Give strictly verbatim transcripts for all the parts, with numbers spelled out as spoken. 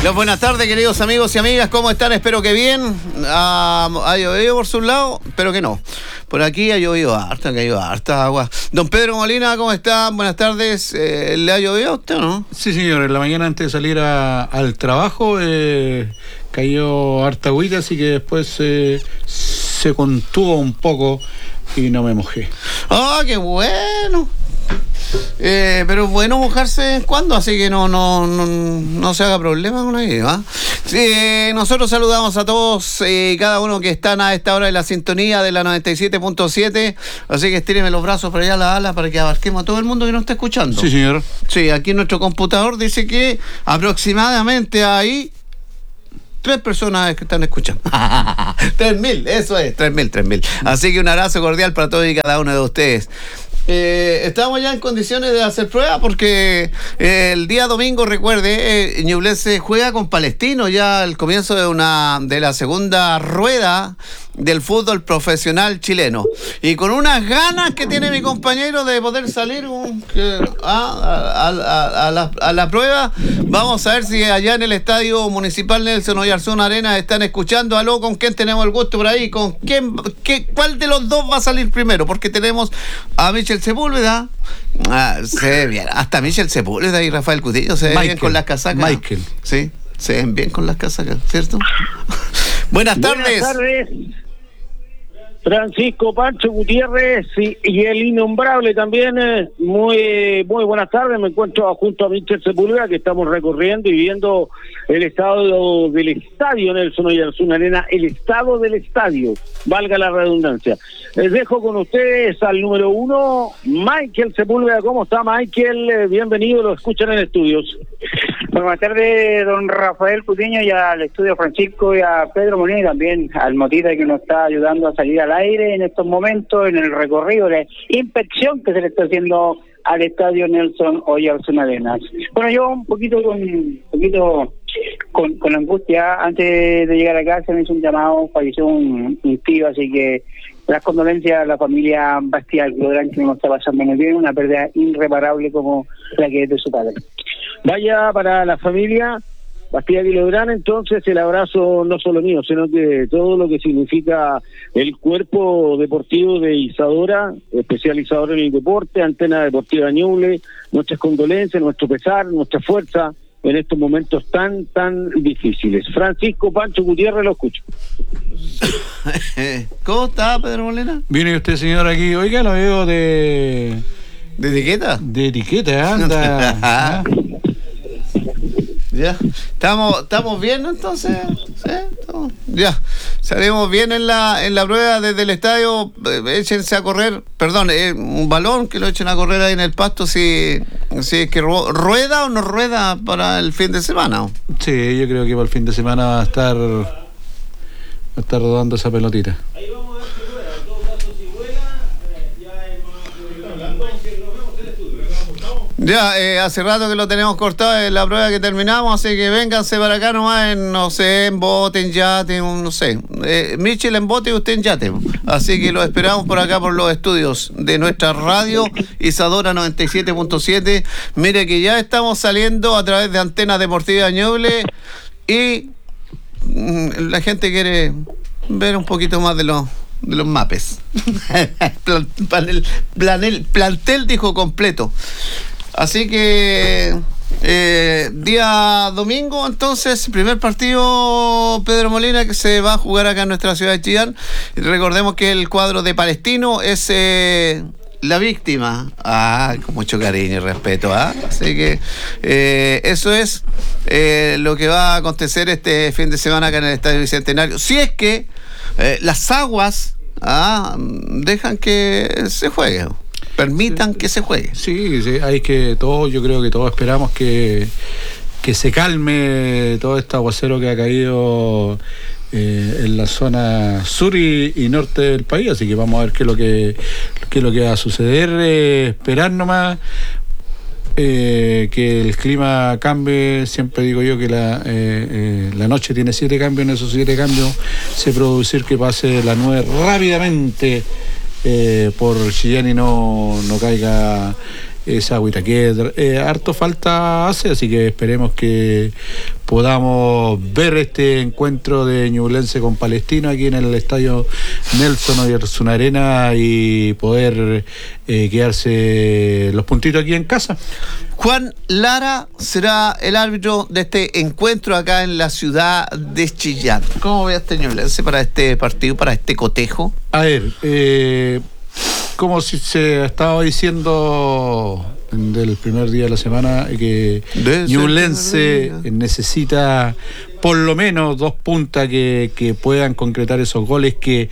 Las buenas tardes, queridos amigos y amigas, ¿cómo están? Espero que bien. Ah, ¿ha llovido por su lado? Espero que no. Por aquí ha llovido harta, ha caído harta agua. Don Pedro Molina, ¿cómo está? Buenas tardes. Eh, ¿Le ha llovido a usted o no? Sí, señor. En la mañana antes de salir a, al trabajo eh, cayó harta agüita, así que después eh, se contuvo un poco y no me mojé. ¡Ah, oh, qué bueno! Eh, pero es bueno mojarse de vez en cuando, así que no, no, no, no se haga problema con ello, ¿eh? Sí, nosotros saludamos a todos y eh, cada uno que están a esta hora de la sintonía de la noventa y siete punto siete, así que estíreme los brazos para allá a la ala para que abarquemos a todo el mundo que nos está escuchando. Sí, señor. Sí, aquí nuestro computador dice que aproximadamente hay tres personas que están escuchando. Tres mil, eso es, tres mil, tres mil. Así que un abrazo cordial para todos y cada uno de ustedes. Eh, estamos ya en condiciones de hacer prueba porque eh, el día domingo, recuerde, eh, Ñublense juega con Palestino, ya al comienzo de una de la segunda rueda del fútbol profesional chileno, y con unas ganas que tiene mi compañero de poder salir un, que, a, a, a, a, la, a la prueba. Vamos a ver si allá en el Estadio Municipal Nelson Oyarzún Arena están escuchando. Aló, ¿con quién tenemos el gusto por ahí? ¿Con quién? ¿Qué, ¿Cuál de los dos va a salir primero? Porque tenemos a Michel Sepúlveda. Ah, se ve bien. Hasta Michel Sepúlveda y Rafael Cutillo se ven bien con las casacas. Michael. Sí, se ven bien con las casacas, ¿cierto? Buenas tardes. Buenas tardes. Francisco Pancho Gutiérrez y, y el innombrable también. Eh, muy muy buenas tardes. Me encuentro junto a Michel Sepúlveda, que estamos recorriendo y viendo el estado del estadio Nelson Oyarzún Arena, el estado del estadio, valga la redundancia. Les dejo con ustedes al número uno, Michael Sepúlveda. ¿Cómo está, Michael? Eh, bienvenido, lo escuchan en estudios. Buenas tardes, don Rafael Cutiño, y al estudio Francisco, y a Pedro Molina, y también al Motita, que nos está ayudando a salir al aire en estos momentos, en el recorrido, la inspección que se le está haciendo al estadio Nelson Oyarzún Arena. Bueno, yo un poquito con un poquito con, con angustia. Antes de llegar acá se me hizo un llamado, falleció un, un tío, así que las condolencias a la familia Bastial Clodrán, que no está pasando muy bien, una pérdida irreparable como la que es de su padre. Vaya para la familia Bastial Clodrán, entonces el abrazo no solo mío, sino que todo lo que significa el cuerpo deportivo de Isadora, especializador en el deporte, Antena Deportiva Ñuble, nuestras condolencias, nuestro pesar, nuestra fuerza en estos momentos tan, tan difíciles. Francisco Pancho Gutiérrez, lo escucho. ¿Cómo está, Pedro Molina? Viene usted, señor, aquí. Oiga, lo veo de... ¿De etiqueta? De etiqueta, anda. ¿Ah? Ya, estamos, estamos bien entonces, ¿sí? Estamos, ya, salimos bien en la en la prueba desde el estadio. Eh, échense a correr, perdón, eh, un balón que lo echen a correr ahí en el pasto, si, si es que ru- rueda o no rueda para el fin de semana. Sí, yo creo que para el fin de semana va a estar va a estar rodando esa pelotita. Ahí vamos a ver si rueda, en todo caso si vuela, eh, ya es más que nos vemos en el estudio. Ya, eh, hace rato que lo tenemos cortado en la prueba que terminamos, así que vénganse para acá nomás en, no sé, en bote, en yate, no sé. Eh, Michel en bote y usted en yate. Así que lo esperamos por acá por los estudios de nuestra radio Isadora noventa y siete punto siete. Mire que ya estamos saliendo a través de Antena Deportiva Ñuble y mm, la gente quiere ver un poquito más de los de los mapes. Plan, planel, planel, plantel dijo completo. Así que eh, día domingo, entonces, primer partido, Pedro Molina, que se va a jugar acá en nuestra ciudad de Chillán. Recordemos que el cuadro de Palestino es eh, la víctima. Ah, con mucho cariño y respeto. ¿ah? Así que eh, eso es eh, lo que va a acontecer este fin de semana acá en el Estadio Bicentenario. Si es que eh, las aguas ah, dejan que se juegue. Permitan que se juegue. Sí, sí, hay que todos, yo creo que todos esperamos que, que se calme todo este aguacero que ha caído eh, en la zona sur y, y norte del país, así que vamos a ver qué es lo que qué es lo que va a suceder, eh, esperar nomás eh, que el clima cambie. Siempre digo yo que la eh, eh, la noche tiene siete cambios, en esos siete cambios se producir que pase la nueve rápidamente Eh, por Chillán y no, no caiga esa agüita que eh, harto falta hace, así que esperemos que podamos ver este encuentro de Ñublense con Palestino aquí en el estadio Nelson Oyarzún Arena y poder eh, quedarse los puntitos aquí en casa. Juan Lara será el árbitro de este encuentro acá en la ciudad de Chillán. ¿Cómo ve a este Ñublense para este partido, para este cotejo? A ver, eh, como si se estaba diciendo del primer día de la semana, que Ñublense necesita por lo menos dos puntas que, que puedan concretar esos goles que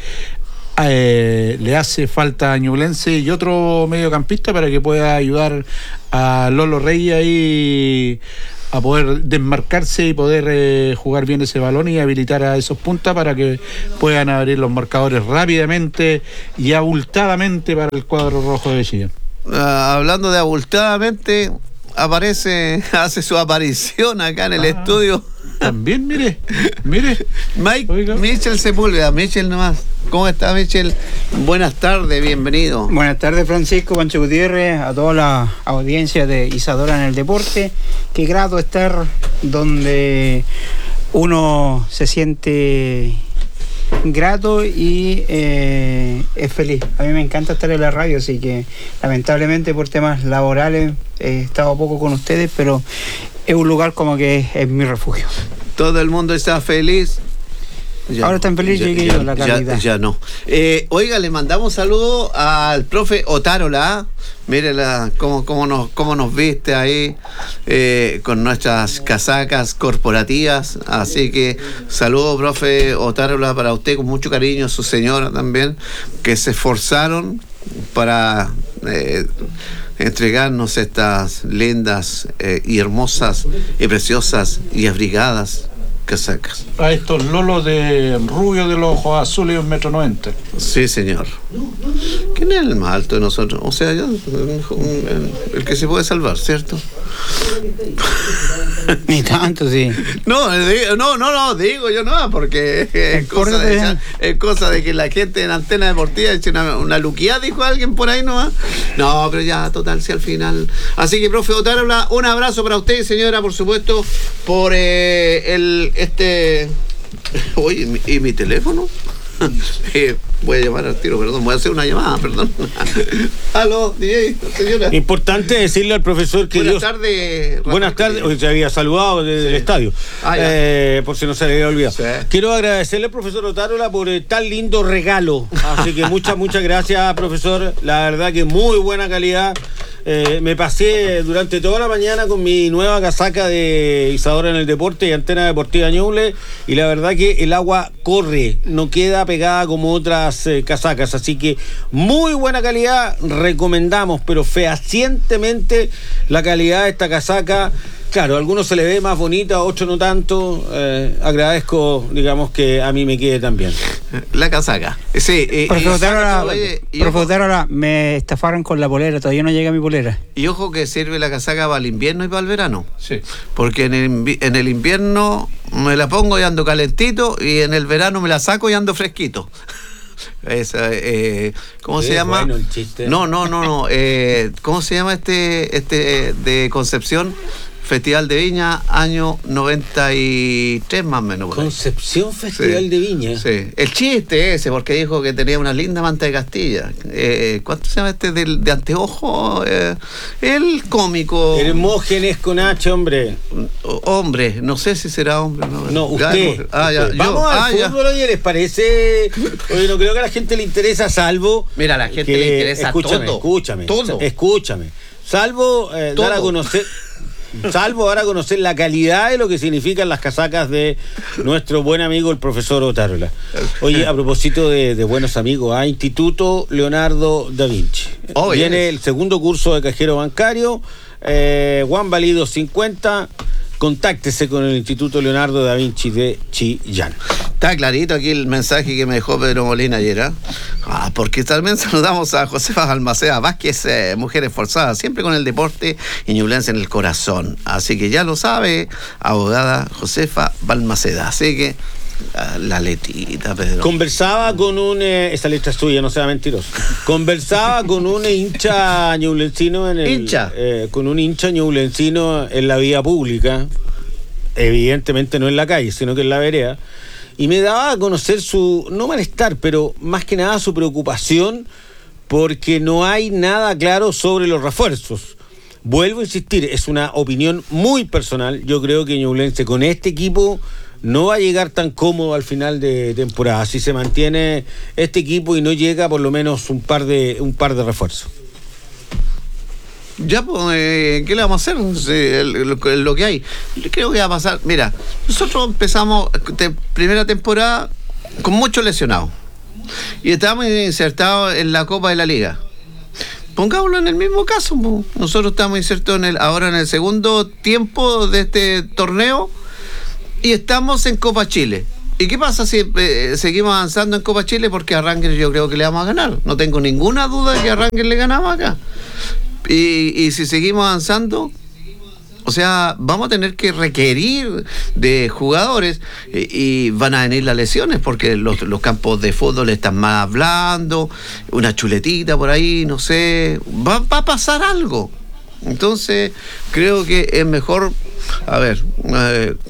eh, le hace falta a Ñublense y otro mediocampista para que pueda ayudar a Lolo Reyes ahí a poder desmarcarse y poder eh, jugar bien ese balón y habilitar a esos puntas para que puedan abrir los marcadores rápidamente y abultadamente para el cuadro rojo de Chillán. Uh, hablando de abultadamente, aparece, hace su aparición acá en el ah, estudio. También, mire, mire. Mike, Oiga. Michel Sepúlveda, Michel nomás. ¿Cómo está, Michel? Buenas tardes, bienvenido. Buenas tardes, Francisco, Pancho Gutiérrez, a toda la audiencia de Isadora en el Deporte. Qué grato estar donde uno se siente grato y eh, es feliz. A mí me encanta estar en la radio, así que lamentablemente por temas laborales he estado poco con ustedes, pero es un lugar como que es, es mi refugio. Todo el mundo está feliz. Ya Ahora están felices, llegué yo, la calidad. Ya, ya no. Eh, oiga, le mandamos saludos al profe Otárola. Mírela cómo, cómo, nos, cómo nos viste ahí eh, con nuestras casacas corporativas. Así que saludos, profe Otárola, para usted con mucho cariño, su señora también, que se esforzaron para eh, entregarnos estas lindas eh, y hermosas y preciosas y abrigadas casacas. A estos lolos de rubio de los ojos azules y un metro noventa. Sí, señor. ¿Quién es el más alto de nosotros? O sea, yo, el, el que se puede salvar, ¿cierto? Ni tanto, sí. No, no, no, no, digo yo no, porque es cosa de, es cosa de que la gente en Antena Deportiva eche una, una luquía, dijo alguien por ahí nomás. No, pero ya, total, si al final. Así que, profe Otárola, un abrazo para usted, señora, por supuesto, por eh, el este. Oye, ¿y mi teléfono? eh, voy a llamar al tiro, perdón, voy a hacer una llamada, perdón. Aló, D J, señora. Importante decirle al profesor que Buenas Dios... tardes. Buenas tardes, hoy se había saludado desde sí. el estadio, ah, eh, por si no se le había olvidado. Sí. Quiero agradecerle al profesor Otárola por eh, tan lindo regalo, así que muchas, muchas gracias, profesor, la verdad que muy buena calidad. Eh, me pasé durante toda la mañana con mi nueva casaca de Isadora en el Deporte y Antena Deportiva Ñuble, y la verdad que el agua corre, no queda pegada como otras eh, casacas, así que muy buena calidad, recomendamos, pero fehacientemente la calidad de esta casaca. Claro, a algunos se le ve más bonita, a otros no tanto. Eh, agradezco, digamos, que a mí me quede también. La casaca. Sí. Eh, Profesor, ahora me estafaron con la polera, todavía no llega mi polera. Y ojo que sirve la casaca para el invierno y para el verano. Sí. Porque en el, en el invierno me la pongo y ando calentito, y en el verano me la saco y ando fresquito. Esa, eh, ¿cómo sí, se llama? Bueno el chiste. No, no, no, no. Eh, ¿Cómo se llama este, este de Concepción? Festival de Viña, año noventa y tres más o menos. Concepción Festival sí, de Viña. Sí, el chiste ese, porque dijo que tenía una linda manta de Castilla. Eh, ¿Cuánto se llama este de, de anteojo? Eh, el cómico. Hermógenes con H, hombre. Hombre, no sé si será hombre o no. No, usted. Ah, ya, usted. Vamos yo, al ah, fútbol, oye, ¿les parece? Oye, no creo que a la gente le interesa, salvo. Mira, a la gente que, le interesa escúchame, todo. Escúchame, todo. Escúchame. Salvo eh, dar a conocer. Salvo ahora conocer la calidad de lo que significan las casacas de nuestro buen amigo el profesor Otárola. Oye, a propósito de, de buenos amigos, a Instituto Leonardo da Vinci. Oh, viene yes. el segundo curso de cajero bancario, eh, Juan Valido cincuenta. Contáctese con el Instituto Leonardo da Vinci de Chillán. Está clarito aquí el mensaje que me dejó Pedro Molina ayer, ¿eh? Ah, porque también saludamos a Josefa Balmaceda Vázquez, eh, mujer esforzada, siempre con el deporte y Ñublense en el corazón. Así que ya lo sabe, abogada Josefa Balmaceda. Así que La, la letita, Pedro. Conversaba con un... Eh, esa letra es tuya, no sea mentiroso. Conversaba con un hincha ñublencino en el... ¿Hincha? Eh, con un hincha ñublencino en la vía pública. Evidentemente no en la calle, sino que en la vereda. Y me daba a conocer su... no malestar, pero más que nada su preocupación porque no hay nada claro sobre los refuerzos. Vuelvo a insistir, es una opinión muy personal. Yo creo que Ñublense con este equipo no va a llegar tan cómodo al final de temporada. Si se mantiene este equipo y no llega por lo menos un par de un par de refuerzos. Ya, pues, eh, ¿qué le vamos a hacer? Sí, el, lo, lo que hay. Yo creo que va a pasar. Mira, nosotros empezamos de primera temporada con muchos lesionados. Y estábamos insertados en la Copa de la Liga. Pongámoslo en el mismo caso. Pues. Nosotros estamos insertos en el, ahora en el segundo tiempo de este torneo y estamos en Copa Chile. ¿Y qué pasa si eh, seguimos avanzando en Copa Chile? Porque a Rangers yo creo que le vamos a ganar. No tengo ninguna duda de que a Rangers le ganamos acá. Y, y si seguimos avanzando, o sea, vamos a tener que requerir de jugadores y, y van a venir las lesiones porque los, los campos de fútbol están más hablando, una chuletita por ahí, no sé, va, va a pasar algo. Entonces, creo que es mejor, a ver, eh,